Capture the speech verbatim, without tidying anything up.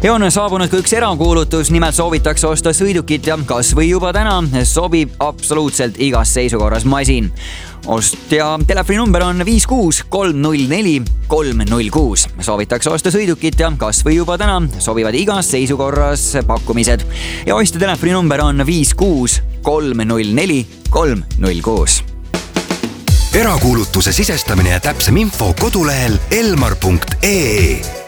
ja on saabunud ka üks erakuulutus, nimelt soovitakse osta sõidukit ja kas või juba täna sobib absoluutselt igas seisukorras masin. Ostja telefoninumber on viis kuus kolm null neli kolm null kuus. Soovitakse osta sõidukit ja kas või juba täna sobivad igas seisukorras pakkumised. Ja ostja telefoninumber on viis kuus kolm null neli kolm null kuus. Erakuulutuse sisestamine ja täpsem info kodulehel elmar punkt ee.